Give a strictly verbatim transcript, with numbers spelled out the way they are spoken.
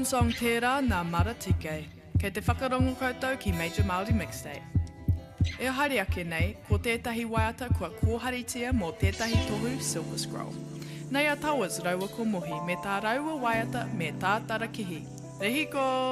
Moon Song tērā nā Maratike, kei te whakarongo koutou ki Major Māori Mixtape. E haere ake nei, ko tētahi waiata kua kōharitia mō tētahi tohu Silver Scroll. Nei a tauas raua ko mohi me tā raua waiata me tā tarakihi. Rehiko!